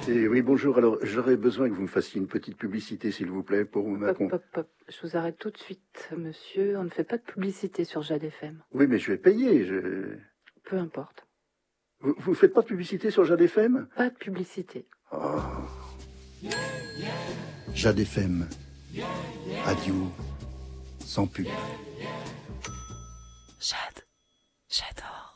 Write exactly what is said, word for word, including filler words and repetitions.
Et oui, bonjour. Alors, j'aurais besoin que vous me fassiez une petite publicité, s'il vous plaît, pour ma... Pop, pop, pop. Je vous arrête tout de suite, monsieur. On ne fait pas de publicité sur Jade F M. Oui, mais je vais payer. Je... Peu importe. Vous, vous faites pas de publicité sur Jade F M? Pas de publicité. Oh. Jade F M. Radio. Sans pub. Jade. J'adore.